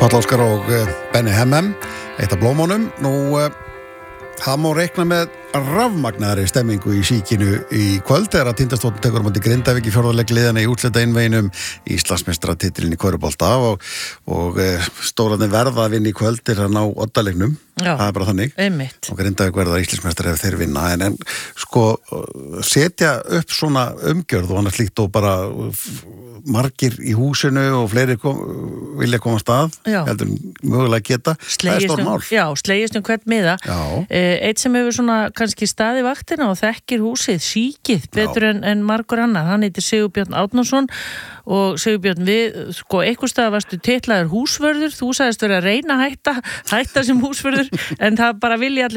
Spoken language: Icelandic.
Páll Óskar og Benny Hemmem, eitt af blómunum. Það má reikna með rafmagnaðri stemmingu í síkinu í kvöld þegar að Tindastóll tekur á móti Grindavík í fjórða leik liðanna í úrslita einveginum Íslandsmeistaratitilinn í körfubolta og stórarnir verða að vinna í kvöld til að ná oddaleiknum. Það er bara þannig. Einmitt. Og Grindavík verða Íslandsmeistari ef þeir vinna. En sko, setja upp svona umgjörð og annars líkt og bara margir í húsinu og fleiri vilja koma af stað, heldur mögulega geta. Það er stórt mál. Já, slegist hvern miða. Eitt sem hefur svona kannski staði vaktina og þekkir húsið, síkið, betur en margur annar. Hann heitir Sigurbjörn Árnason og Sigurbjörn, sko, einhvers staðar varstu titlaður húsvörður, þú sagðist vera að reyna að hætta sem húsvörður, en það bara vilja allir